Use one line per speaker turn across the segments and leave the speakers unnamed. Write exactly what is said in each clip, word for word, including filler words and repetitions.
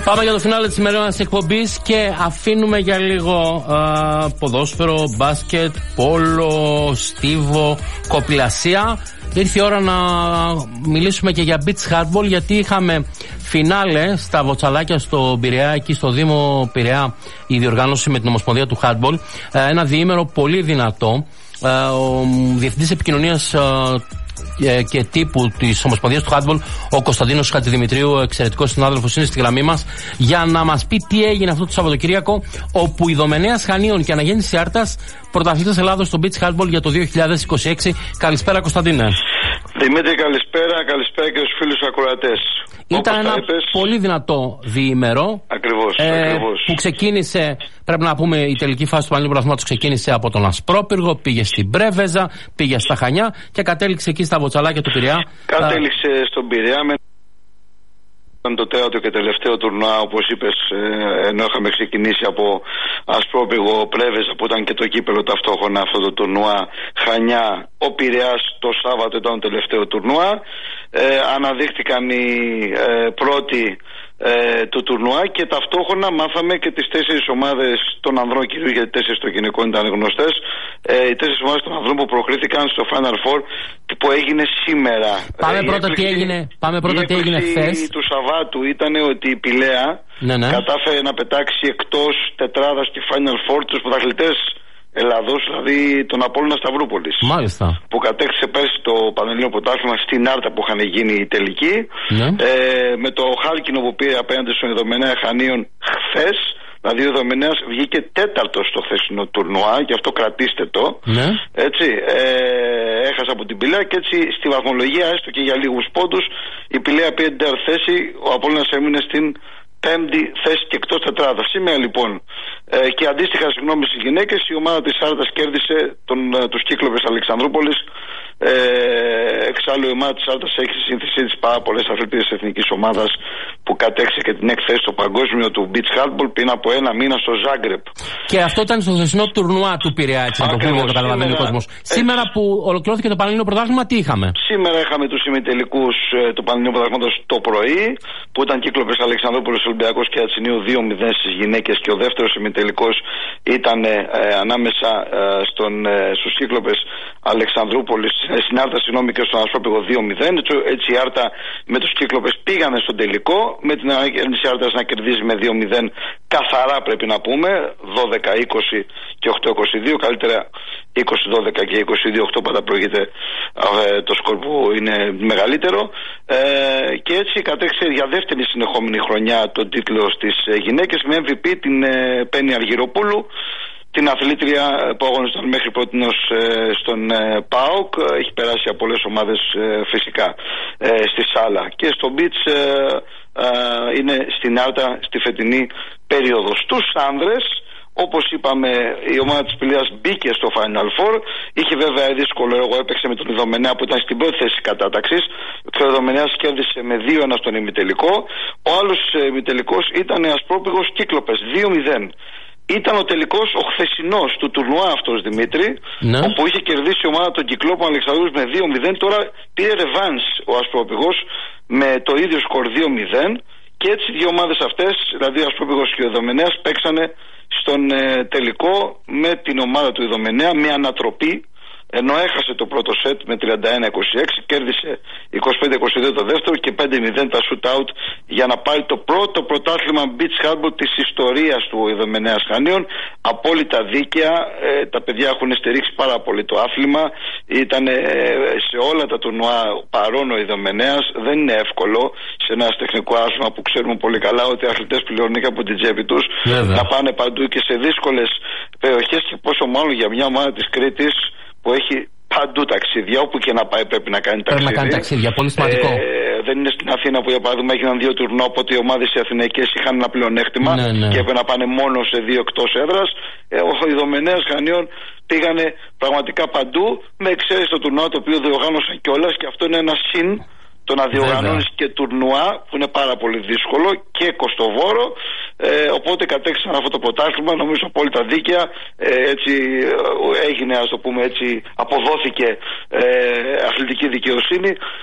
Πάμε για το φινάλε της σημερινής εκπομπής και αφήνουμε για λίγο α, ποδόσφαιρο, μπάσκετ, πόλο, στίβο, κοπηλασία. Ήρθε η ώρα να μιλήσουμε και για beach hardball, γιατί είχαμε φινάλε στα Βοτσαλάκια στο Πειραιά, εκεί στο Δήμο Πειραιά, η διοργάνωση με την Ομοσπονδία του hardball. Ένα διήμερο πολύ δυνατό. Ο Διευθυντής Επικοινωνίας και τύπου της Ομοσπονδίας του Hardball, ο Κωνσταντίνος Χατζηδημητρίου, εξαιρετικός συνάδελφος, είναι στη γραμμή μας για να μας πει τι έγινε αυτό το Σαββατοκύριακο, όπου η Δομενέας Χανίων και Αναγέννηση Άρτας πρωταθλητές Ελλάδος στο beach hardball για το δύο χιλιάδες είκοσι έξι. Καλησπέρα, Κωνσταντίνε.
Δημήτρη, καλησπέρα, καλησπέρα και στους φίλους ακροατές.
Ήταν ένα πολύ δυνατό διήμερο.
Ακριβώς,
ε,
ακριβώς.
Που ξεκίνησε, πρέπει να πούμε, η τελική φάση του Πανελλήνιου Πρωταθλήματος ξεκίνησε από τον Ασπρόπυργο, πήγε στην Πρέβεζα, πήγε στα Χανιά και κατέληξε εκεί στα Βοτσαλάκια του Πειραιά.
Κατέληξε Α... στον Πειραιά με το τέταρτο και τελευταίο τουρνουά, όπως είπες, ενώ είχαμε ξεκινήσει από Ασπρόπυργο, Πρέβεζα που ήταν και το κύπελο ταυτόχρονα αυτό το τουρνουά, Χανιά, ο Πειραιάς το Σάββατο ήταν το τελευταίο τουρνουά. Ε, αναδείχθηκαν οι ε, πρώτοι ε, του τουρνουά και ταυτόχρονα μάθαμε και τις τέσσερις ομάδες των ανδρών, κυρίως γιατί τέσσερις των γυναικών ήταν γνωστές, ε, οι τέσσερις ομάδες των ανδρών που προκρίθηκαν στο Final Four που έγινε σήμερα.
Πάμε
ε,
πρώτα τι έγινε, πάμε πρώτα τι έγινε χθες.
Η του Σαββάτου ήταν ότι η Πηλαία
ναι, ναι.
κατάφερε να πετάξει εκτός τετράδας και Final Four τους πρωταθλητές Ελλάδος, δηλαδή τον Απόλλωνα Σταυρούπολης.
Μάλιστα. Που
κατέκτησε πέρσι το Πανελλήνιο Πρωτάθλημα στην Άρτα που είχαν γίνει η τελική.
Ναι.
Ε, με το χάλκινο που πήρε απέναντι στον Ιδωμενέα Χανίων χθες. Δηλαδή ο Ιδωμενέας βγήκε τέταρτο στο χθεσινό τουρνουά, γι' αυτό κρατήστε το.
Ναι.
Έτσι, ε, έχασε από την Πηλαία και έτσι στη βαθμολογία, έστω και για λίγους πόντους, η Πηλαία πήρε την τέταρτη θέση, ο Απόλλωνας έμεινε στην πέμπτη θέση και εκτός τετράδα. Σήμερα λοιπόν ε, και αντίστοιχα συγγνώμη στις γυναίκες, η ομάδα της Άρτας κέρδισε τον, τους Κύκλοπες Αλεξανδρούπολης. Ε, εξάλλου η ομάδα της Άρτας έχει στη σύνθεσή της πάρα πολλές αθλητές της εθνικής ομάδας που κατέξε και την έκθεση στο παγκόσμιο του beach hardball πριν από ένα μήνα στο Ζάγκρεπ.
Και αυτό ήταν στο χθεσινό τουρνουά του Πειραιά, έτσι να το πούμε, να το καταλαβαίνει ο κόσμος. Σήμερα που ολοκληρώθηκε το Πανελλήνιο Πρωτάθλημα, τι είχαμε?
Σήμερα είχαμε τους ημιτελικούς ε, του Πανελλήνιου Πρωταθλήματος το πρωί, που ήταν Κύκλοπες Αλεξανδρούπολης Ολυμπιακός και Ατσινίου δύο μηδέν στις γυναίκες, και ο δεύτερος ημιτελικός ήταν ε, ανάμεσα ε, στον, ε, στους Κύκλοπες Αλεξανδρούπολης, ε, στην Άρτα συγγνώμη και στον Ασπρόπυργο δύο μηδέν. Έτσι, έτσι η Άρτα με τους Κύκλοπες πήγανε στον τελικό, με την αναγέννηση Άρτας να κερδίζει με δύο μηδέν καθαρά, πρέπει να πούμε, δώδεκα είκοσι και οκτώ είκοσι δύο, καλύτερα είκοσι δώδεκα και είκοσι δύο οκτώ, πάντα προηγείται ε, το σκορ που είναι μεγαλύτερο, ε, και έτσι κατέξε για δεύτερη συνεχόμενη χρονιά τον τίτλο στις ε, γυναίκες με εμ βι πι την ε, Πέννη Αργυροπούλου, την αθλήτρια που αγωνιζόταν μέχρι πρότινος ε, στον ε, ΠΑΟΚ. Έχει περάσει από πολλές ομάδες ε, φυσικά ε, στη Σάλα, και στο Beach ε, ε, είναι στην Άρτα στη φετινή περίοδο. Στους άνδρες, όπως είπαμε, η ομάδα της Πηλαίας μπήκε στο Final Four. Είχε βέβαια δύσκολο έργο, έπαιξε με τον Ιδωμενέα που ήταν στην πρώτη θέση κατάταξης, και ο Ιδωμενέας κέρδισε με δύο ένα στον ημιτελικό. Ο άλλος ημιτελικός ήταν Ασπρόπυργος Κύκλοπες δύο μηδέν. Ήταν ο τελικός ο χθεσινός του τουρνουά αυτός, Δημήτρη, ναι, όπου είχε κερδίσει η ομάδα των Κυκλόπων Αλεξανδρούπολης με δύο μηδέν. Τώρα πήρε ρεβάνς ο Ασπρόπυργος με το ίδιο σκορ δύο μηδέν, και έτσι οι δύο ομάδες αυτές, δηλαδή ο Ασπρόπυργος και ο Ιδωμενέας, παίξανε στον ε, τελικό με την ομάδα του Ιδωμενέα με ανατροπή, ενώ έχασε το πρώτο σετ με τριάντα ένα είκοσι έξι, κέρδισε είκοσι πέντε είκοσι δύο το δεύτερο και πέντε μηδέν τα shoot out για να πάρει το πρώτο πρωτάθλημα beach hardball της ιστορίας του Ιδωμενέας Χανίων. Απόλυτα δίκαια, ε, τα παιδιά έχουν στηρίξει πάρα πολύ το άθλημα, ήταν ε, σε όλα τα τουρνουά παρόν ο Ιδωμενέας. Δεν είναι εύκολο σε ένα τεχνικό άθλημα που ξέρουμε πολύ καλά ότι οι αθλητές πληρώνουν και από την τσέπη τους, να πάνε παντού και σε δύσκολες περιοχές, και πόσο μάλλον για μια ομάδα της Κρήτης που έχει παντού ταξίδια, όπου και να πάει πρέπει να κάνει ταξίδια.
Πρέπει να κάνει ταξίδια, πολύ σημαντικό.
Ε, δεν είναι στην Αθήνα που για παράδειγμα έγιναν δύο τουρνουά, οπότε οι ομάδες οι αθηναϊκές είχαν ένα πλεονέκτημα, ναι, ναι, και έπρεπε να πάνε μόνο σε δύο εκτός έδρας. Ε, ο Ιδωμενέας Χανίων πήγανε πραγματικά παντού, με εξαίρεση το τουρνουά το οποίο διοργάνωσαν κιόλας, και αυτό είναι ένα συν το να διοργανώνεις και τουρνουά που είναι πάρα πολύ δύσκολο και κοστοβόρο, ε, οπότε κατέξαν αυτό το πρωτάθλημα, νομίζω απόλυτα δίκαια, ε, έτσι έγινε, ας το πούμε έτσι, αποδόθηκε ε, αθλητική δικαιοσύνη,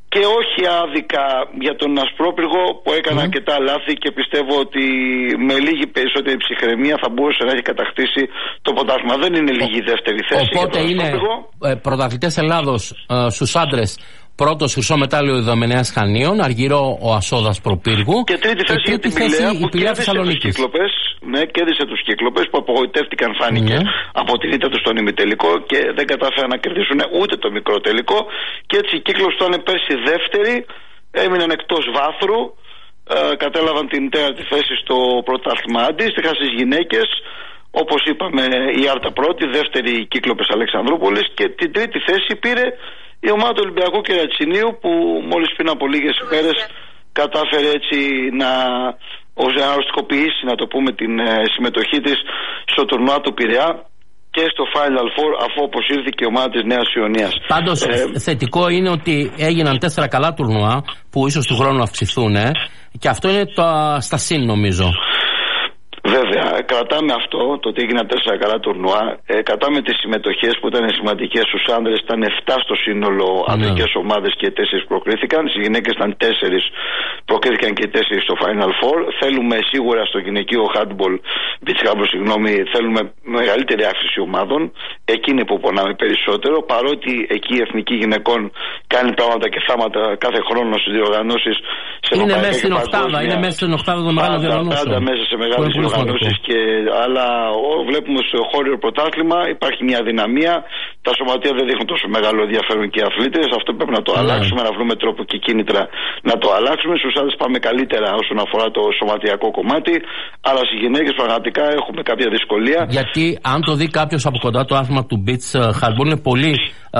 και όχι άδικα για τον Ασπρόπυργο που έκανε mm. αρκετά λάθη και πιστεύω ότι με λίγη περισσότερη ψυχραιμία θα μπορούσε να έχει κατακτήσει το πρωτάθλημα. Δεν είναι λίγη η δεύτερη θέση.
Οπότε είναι ε, πρωταθλητές Ελλάδος ε, στους άντρες. Πρώτος χρυσό μετάλλιο η Δαμενέας Χανίων, αργυρό ο Ασόδας Προπύργου.
Και τρίτη θέση, και τρίτη θέση η Πηλαία Θεσσαλονίκης. Ναι, κέρδισε τους Κύκλοπες που απογοητεύτηκαν, φάνηκε ναι. από την ήττα του στον ημιτελικό και δεν κατάφεραν να κερδίσουν ούτε το μικρό τελικό. Και έτσι οι Κύκλοπες που ήταν πέρσι δεύτεροι έμειναν εκτός βάθρου, ε, κατέλαβαν την τέταρτη θέση στο πρωτάθλημα. Αντίστοιχα στις γυναίκες, όπως είπαμε, η Άρτα πρώτη, δεύτερη οι Κύκλοπες Αλεξανδρούπολης και την τρίτη θέση πήρε η ομάδα του Ολυμπιακού Κερατσινίου που μόλις πριν από λίγες ημέρες κατάφερε έτσι να οριστικοποιήσει, να το πούμε, την ε, συμμετοχή της στο τουρνουά του Πειραιά και στο Final Four, αφού αποσύρθηκε η ομάδα της Νέας Ιωνίας.
Πάντως ε, θετικό είναι ότι έγιναν τέσσερα καλά τουρνουά που ίσως του χρόνου αυξηθούν ε, και αυτό είναι το, στα συν νομίζω.
Βέβαια, κρατάμε αυτό, το ότι έγιναν τέσσερα καλά τουρνουά. Ε, κρατάμε τις συμμετοχές που ήταν σημαντικές στους άνδρες, ήταν επτά στο σύνολο ναι. ανδρικές ομάδες και τέσσερις προκρίθηκαν. Στις γυναίκες ήταν τέσσερις, προκρίθηκαν και τέσσερις στο Final Four. Θέλουμε σίγουρα στο γυναικείο handball, beach handball, συγγνώμη, θέλουμε μεγαλύτερη αύξηση ομάδων. Εκεί είναι που πονάμε περισσότερο, παρότι εκεί η Εθνική Γυναικών κάνει πράγματα και θάματα κάθε χρόνο στις διοργανώσεις.
Είναι μέσα στην οκτάδα, είναι μέσα στην οκτάδα των μεγάλων διοργανώσεων.
Πάντα μέσα σε μεγάλες διοργανώσεις, και, αλλά ό, βλέπουμε στο χώριο πρωτάθλημα υπάρχει μια δυναμία. Τα σωματεία δεν δείχνουν τόσο μεγάλο ενδιαφέρον και οι αθλήτες. Αυτό πρέπει να το yeah. αλλάξουμε, να βρούμε τρόπο και κίνητρα να το αλλάξουμε. Στους άντρες πάμε καλύτερα όσον αφορά το σωματιακό κομμάτι, αλλά στις γυναίκες πραγματικά έχουμε κάποια δυσκολία.
Γιατί αν το δει κάποιος από κοντά το άθλημα του beach handball είναι πολύ.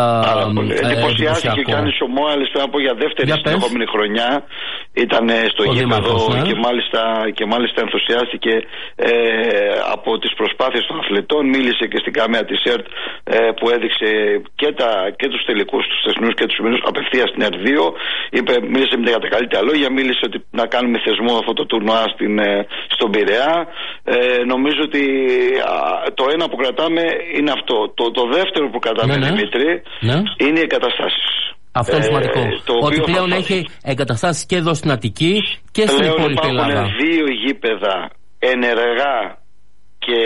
Ε, Εντυπωσιάστηκε και κάνει ο Μόαλης, πρέπει να πω, για δεύτερη συνεχόμενη χρονιά. Ήταν στο γήπεδο ναι. και, μάλιστα, και μάλιστα ενθουσιάστηκε ε, από τις προσπάθειες των αθλητών. Μίλησε και στην κάμερα της ΕΡΤ ε, που έδειξε και, τα, και τους τελικούς, τους θεσμούς και τους σημερινούς απευθείας στην ΕΡΤ δύο. Είπε, μίλησε με τα καλύτερα λόγια, μίλησε ότι να κάνουμε θεσμό αυτό το τουρνουά στην, ε, στον Πειραιά. Ε, νομίζω ότι α, το ένα που κρατάμε είναι αυτό. Το, το δεύτερο που κρατάμε, ναι, ναι. Δημήτρη, ναι. είναι οι εγκαταστάσεις.
Αυτό είναι σημαντικό. Ε, ότι πλέον θα... έχει εγκαταστάσεις και εδώ στην Αττική και στην υπόλοιπη Ελλάδα.
Υπάρχουν δύο γήπεδα ενεργά και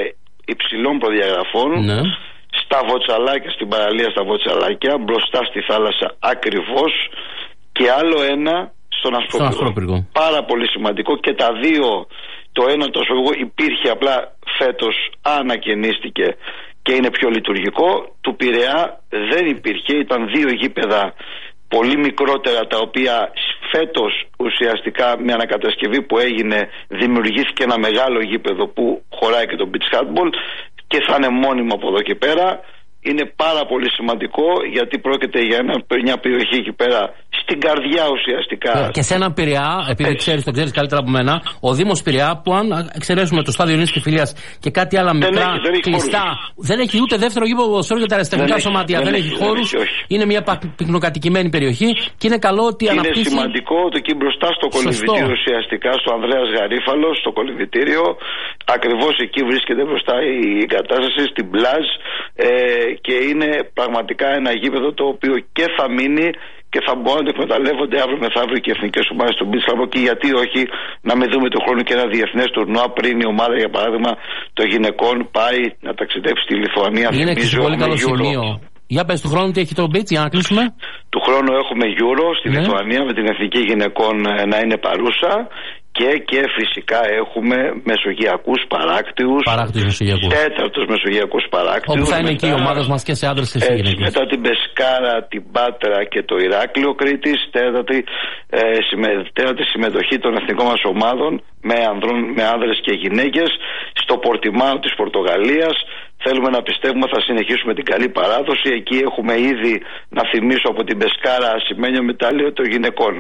υψηλών προδιαγραφών. Ναι. Στα Βοτσαλάκια, στην παραλία στα Βοτσαλάκια, μπροστά στη θάλασσα ακριβώς, και άλλο ένα στον Ασπρόπυργο. Πάρα πολύ σημαντικό, και τα δύο, το ένα το Ασπρόπυργο υπήρχε, απλά φέτος ανακαινίστηκε και είναι πιο λειτουργικό. Του Πειραιά δεν υπήρχε, ήταν δύο γήπεδα πολύ μικρότερα, τα οποία φέτος ουσιαστικά με ανακατασκευή που έγινε δημιουργήθηκε ένα μεγάλο γήπεδο που χωράει και το beach handball και θα είναι μόνιμο από εδώ και πέρα. Είναι πάρα πολύ σημαντικό γιατί πρόκειται για ένα, μια περιοχή εκεί πέρα στην καρδιά ουσιαστικά.
Και σε έναν Πειραιά, επειδή ξέρεις, το ξέρεις καλύτερα από μένα, ο Δήμος Πειραιά, που αν εξαιρέσουμε το στάδιο Νήσης και Φιλίας και κάτι άλλα μικρά δεν έχει, δεν κλειστά, έχει δεν έχει ούτε δεύτερο γήπεδο ποδοσφαίρου για τα αριστερά σωματεία, δεν, δεν έχει, έχει χώρους, είναι μια πυκνοκατοικημένη περιοχή και είναι καλό ότι
είναι
αναπτύσσει.
Είναι σημαντικό ότι εκεί μπροστά στο κολυμβητήριο, ουσιαστικά στο Ανδρέας Γαρίφαλος, στο κολυμβητήριο, ακριβώς εκεί βρίσκεται μπροστά η κατάσταση, στην πλάζ. Ε, και είναι πραγματικά ένα γήπεδο το οποίο και θα μείνει και θα μπορούν να το εκμεταλλεύονται αύριο μεθαύριο και οι εθνικές ομάδες του beach handball, και γιατί όχι να μην δούμε του χρόνου και ένα διεθνές τουρνουά πριν η ομάδα, για παράδειγμα, των γυναικών πάει να ταξιδέψει στη Λιθουανία.
Είναι και πολύ καλό σημείο. Για πες του χρόνου τι έχει το beach, για να κλείσουμε.
Του χρόνου έχουμε Euro στη ναι. Λιθουανία, με την εθνική γυναικών να είναι παρούσα. Και, και φυσικά έχουμε μεσογειακούς παράκτιους, τέταρτους μεσογειακούς παράκτιους.
Όπου θα είναι μετά, εκεί οι ομάδες μας και σε άντρες και σε γυναίκες.
Μετά την Πεσκάρα, την Πάτρα και το Ηράκλειο Κρήτης, τέταρτη, ε, συμμε, τέταρτη συμμετοχή των εθνικών μας ομάδων με, ανδρών, με άνδρες και γυναίκες. Στο Πορτιμάο της Πορτογαλίας θέλουμε να πιστεύουμε θα συνεχίσουμε την καλή παράδοση. Εκεί έχουμε ήδη, να θυμίσω, από την Πεσκάρα ασημένιο μετάλλιο των γυναικών.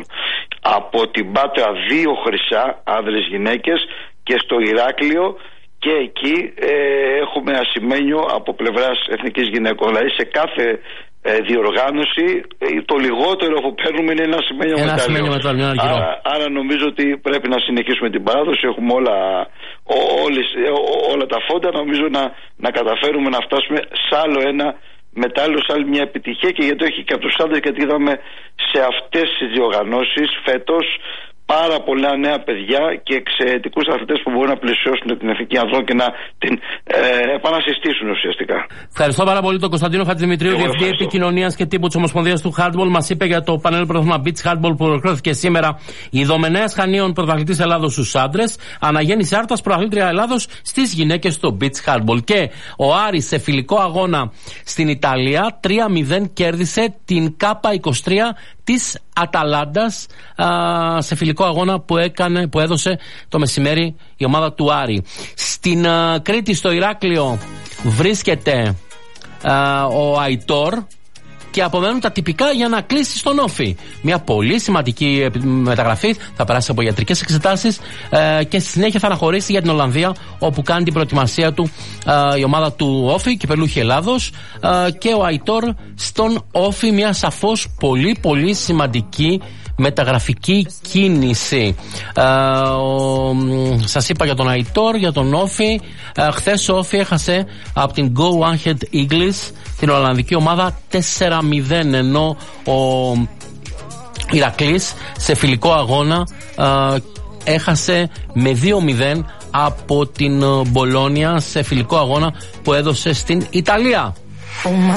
Από την Πάτρα δύο χρυσά, άνδρες γυναίκες, και στο Ηράκλειο και εκεί ε, έχουμε ασημένιο από πλευράς εθνικής γυναικών. Δηλαδή σε κάθε ε, διοργάνωση ε, το λιγότερο που παίρνουμε είναι ένα ασημένιο μετάλλιο. Άρα, άρα νομίζω ότι πρέπει να συνεχίσουμε την παράδοση. Έχουμε όλα, ό, όλες, ό, όλα τα φόντα. Νομίζω να, να καταφέρουμε να φτάσουμε σε άλλο ένα μετάλλιο σε άλλη μια επιτυχία, και γιατί όχι και από τους άντρες, γιατί είδαμε σε αυτές τις διοργανώσεις φέτος πάρα πολλά νέα παιδιά και εξαιρετικούς αθλητές που μπορούν να πλησιώσουν την εθνική ανδρών και να την ε, επανασυστήσουν ουσιαστικά.
Ευχαριστώ πάρα πολύ τον Κωνσταντίνο Χατζημητρίου, Διευθυντή Επικοινωνίας και Τύπου της Ομοσπονδίας του Handball. Μας είπε για το πανέλ πρωτάθλημα Beach Handball που ολοκληρώθηκε σήμερα. Η Δομενέας Χανίων, πρωταθλητής Ελλάδος στους άντρες. Αναγέννηση Άρτας, πρωταθλήτρια Ελλάδος στις γυναίκες στο Beach Handball. Και ο Άρης σε φιλικό αγώνα στην Ιταλία τρία μηδέν κέρδισε την Κάπα είκοσι τρία της Αταλάντας σε φιλικό αγώνα που, έκανε, που έδωσε το μεσημέρι η ομάδα του Άρη. Στην α, Κρήτη, στο Ηράκλειο, βρίσκεται α, ο Αϊτόρ και απομένουν τα τυπικά για να κλείσει στον Όφη. Μια πολύ σημαντική μεταγραφή, θα περάσει από ιατρικές εξετάσεις ε, και στη συνέχεια θα αναχωρήσει για την Ολλανδία, όπου κάνει την προετοιμασία του ε, η ομάδα του Όφη, κυπελούχη Ελλάδος, ε, και ο Αϊτόρ στον Όφη, μια σαφώς πολύ πολύ σημαντική μεταγραφική κίνηση. Ε, ο, σας είπα για τον Αϊτόρ, για τον Όφη. Ε, χθες ο Όφη έχασε από την Go Ahead Eagles, την Ολλανδική ομάδα, τέσσερα μηδέν, ενώ ο Ηρακλής σε φιλικό αγώνα ε, έχασε με δύο μηδέν από την Μπολόνια σε φιλικό αγώνα που έδωσε στην Ιταλία.